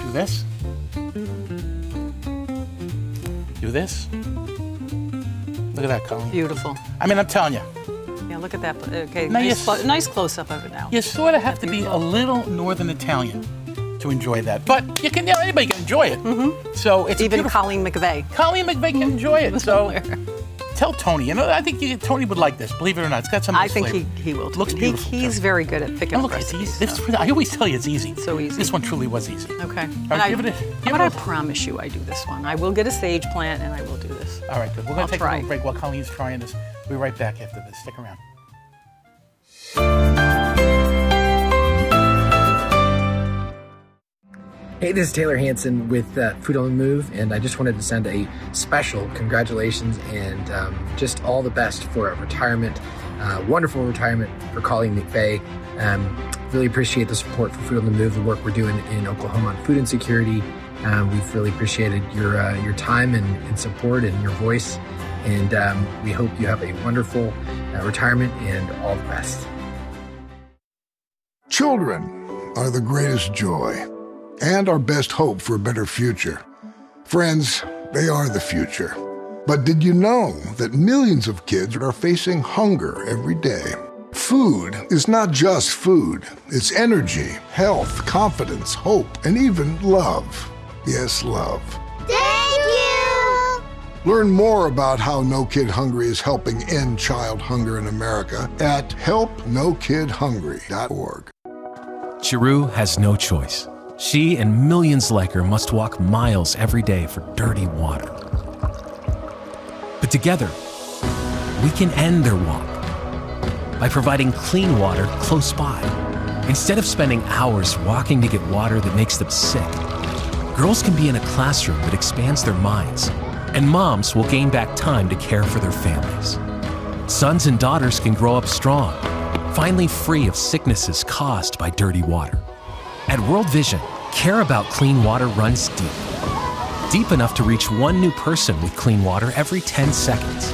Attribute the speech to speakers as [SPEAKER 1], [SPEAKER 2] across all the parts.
[SPEAKER 1] Do this. Do this. Look at that, Colleen.
[SPEAKER 2] Beautiful.
[SPEAKER 1] I mean, I'm telling you.
[SPEAKER 2] Yeah, look at that. Okay,
[SPEAKER 1] Now
[SPEAKER 2] nice close-up of it now.
[SPEAKER 1] You sort of have to be a little Northern Italian to enjoy that. But you can, anybody can enjoy it. Mm-hmm. So it's
[SPEAKER 2] even Colleen McVeigh.
[SPEAKER 1] Colleen McVeigh can enjoy it. So tell Tony. I think Tony would like this. Believe it or not, it's got some.
[SPEAKER 2] I think he will.
[SPEAKER 1] Looks beautiful.
[SPEAKER 2] He's very good at picking up recipes.
[SPEAKER 1] I always tell you it's easy.
[SPEAKER 2] So easy.
[SPEAKER 1] This one truly was easy.
[SPEAKER 2] Okay.
[SPEAKER 1] I
[SPEAKER 2] promise you I do this one. I will get a sage plant and I will do this.
[SPEAKER 1] All right, good. We're going to take a little break while Colleen's trying this. We'll be right back after this. Stick around.
[SPEAKER 3] Hey, this is Taylor Hanson with Food on the Move, and I just wanted to send a special congratulations and just all the best for a retirement, wonderful retirement for Colleen McVeigh. Really appreciate the support for Food on the Move, the work we're doing in Oklahoma on food insecurity. We've really appreciated your time and support and your voice, and we hope you have a wonderful retirement and all the best.
[SPEAKER 4] Children are the greatest joy and our best hope for a better future. Friends, they are the future. But did you know that millions of kids are facing hunger every day? Food is not just food. It's energy, health, confidence, hope, and even love. Yes, love.
[SPEAKER 5] Thank you!
[SPEAKER 4] Learn more about how No Kid Hungry is helping end child hunger in America at helpnokidhungry.org.
[SPEAKER 6] Chiru has no choice. She and millions like her must walk miles every day for dirty water. But together, we can end their walk by providing clean water close by. Instead of spending hours walking to get water that makes them sick, girls can be in a classroom that expands their minds, and moms will gain back time to care for their families. Sons and daughters can grow up strong, finally free of sicknesses caused by dirty water. At World Vision, care about clean water runs deep. Deep enough to reach one new person with clean water every 10 seconds.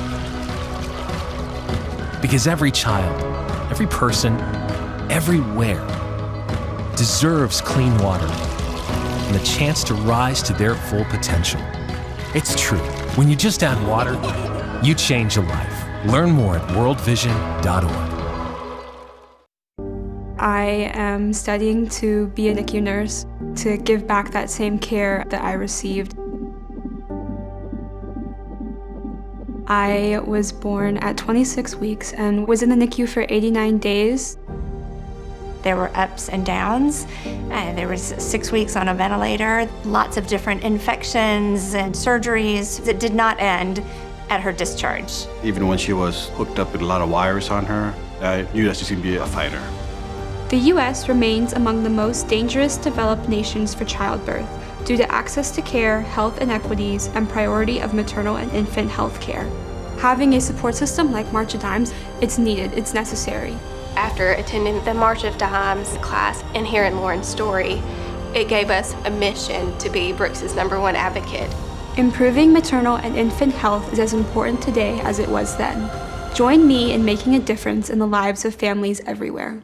[SPEAKER 6] Because every child, every person, everywhere deserves clean water and the chance to rise to their full potential. It's true. When you just add water, you change a life. Learn more at worldvision.org.
[SPEAKER 7] I am studying to be a NICU nurse, to give back that same care that I received. I was born at 26 weeks and was in the NICU for 89 days.
[SPEAKER 5] There were ups and downs. There was 6 weeks on a ventilator, lots of different infections and surgeries that did not end at her discharge.
[SPEAKER 8] Even when she was hooked up with a lot of wires on her, I knew that she was going to be a fighter.
[SPEAKER 7] The U.S. remains among the most dangerous developed nations for childbirth due to access to care, health inequities, and priority of maternal and infant health care. Having a support system like March of Dimes, it's needed, it's necessary.
[SPEAKER 9] After attending the March of Dimes class and hearing Lauren's story, it gave us a mission to be Brooks's #1 advocate.
[SPEAKER 7] Improving maternal and infant health is as important today as it was then. Join me in making a difference in the lives of families everywhere.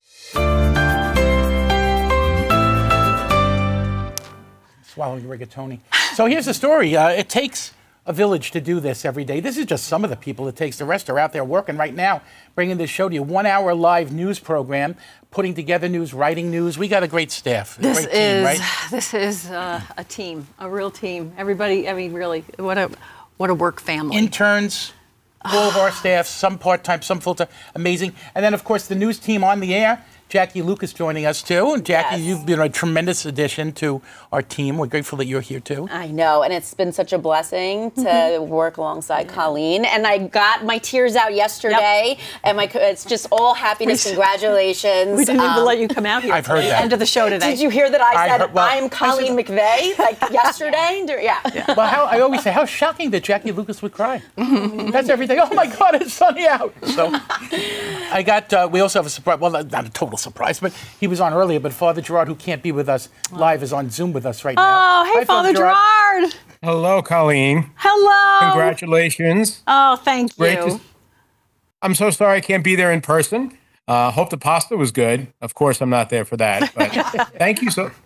[SPEAKER 1] Swallowing rigatoni. So here's the story. It takes a village to do this every day. This is just some of the people it takes. The rest are out there working right now, bringing this show to you. 1 hour live news program, putting together news, writing news. We got a great staff.
[SPEAKER 2] This is a team, a real team. Everybody, I mean, really, what a work family.
[SPEAKER 1] Interns, all of our staff, some part-time, some full-time. Amazing. And then, of course, the news team on the air. Jackie Lucas joining us, too. And Jackie, You've been a tremendous addition to our team. We're grateful that you're here, too.
[SPEAKER 10] I know, and it's been such a blessing to work alongside Colleen. And I got my tears out yesterday, and it's just all happiness. Congratulations.
[SPEAKER 2] We didn't even let you come out here.
[SPEAKER 1] I've heard that.
[SPEAKER 2] End of the show today.
[SPEAKER 10] Did you hear that I said, I'm Colleen McVeigh, like yesterday? Yeah.
[SPEAKER 1] Well, I always say, how shocking that Jackie Lucas would cry. That's everything. Oh, my God, it's sunny out. So we also have a surprise. Well, not a total surprise, but he was on earlier. But Father Gerard, who can't be with us live, is on Zoom with us right now.
[SPEAKER 2] Oh, hey,
[SPEAKER 1] Hi,
[SPEAKER 2] Father Gerard.
[SPEAKER 11] Hello, Colleen.
[SPEAKER 2] Hello.
[SPEAKER 11] Congratulations.
[SPEAKER 2] Oh, thank you.
[SPEAKER 11] I'm so sorry I can't be there in person. Hope the pasta was good. Of course, I'm not there for that. But thank you